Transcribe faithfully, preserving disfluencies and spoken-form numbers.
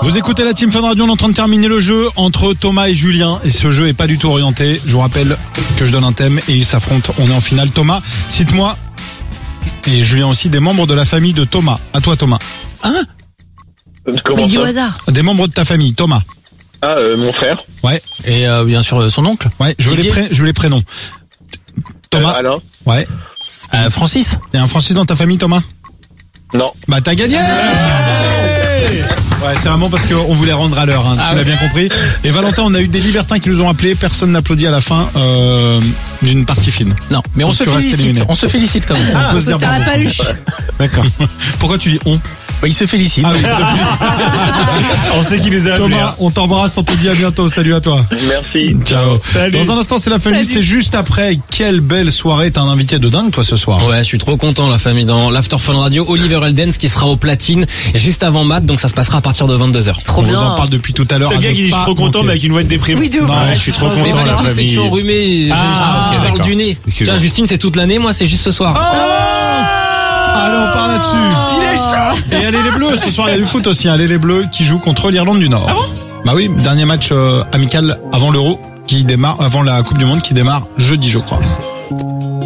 Vous écoutez la Team Fun Radio, on est en train de terminer le jeu entre Thomas et Julien. Et ce jeu est pas du tout orienté. Je vous rappelle que je donne un thème et ils s'affrontent. On est en finale. Thomas, cite-moi, et Julien aussi, des membres de la famille de Thomas. À toi, Thomas. Hein? Comment dis ça au hasard. Des membres de ta famille, Thomas. Ah, euh, mon frère. Ouais. Et euh, bien sûr, son oncle. Ouais, je veux, les, pré- je veux les prénoms. Thomas. Euh, Alain. Ouais. Euh, Francis. Il y a un Francis dans ta famille, Thomas? Non. Bah, t'as gagné! Ouais, c'est vraiment parce qu'on voulait rendre à l'heure, hein, Ah tu l'as ouais. bien compris. Et Valentin, on a eu des libertins qui nous ont appelés, personne n'applaudit à la fin euh, d'une partie fine. Non, mais on Donc se tu restes félicite. éliminé. On se félicite quand même. On peut se dire Ça bravo. va pas eu. D'accord. Pourquoi tu dis on? Bah, il se félicite. Ah oui, On sait qui nous a appelés. Thomas, on t'embrasse, on te dit à bientôt. Salut à toi. Merci. Ciao. Salut. Dans un instant, c'est la famille. C'était juste après. Quelle belle soirée. T'as un invité de dingue, toi, ce soir. Ouais, je suis trop content, la famille, dans l'After Fun Radio. Oliver Eldens qui sera au platine juste avant Matt, donc ça se passera à partir de vingt-deux heures. Trop On bien. vous en parle depuis tout à l'heure. C'est à le gars ne qui dit je pas suis trop content manquer. mais avec une voix de déprime. Oui, de ouf. Non, Ouais, je suis trop Mais content Mais la pas tous, c'est que je suis famille. enrhumé. Je, Ah, je ok, parle d'accord. du nez. Excuse-moi. Tiens, Justine, c'est toute l'année, moi c'est juste ce soir. Allez, on part là-dessus. Il est chaud. Et allez les Bleus, ce soir il y a du foot aussi. Allez les Bleus qui jouent contre l'Irlande du Nord. Ah bon? Bah oui, dernier match euh, amical avant l'Euro qui démarre, avant la Coupe du Monde qui démarre jeudi, je crois.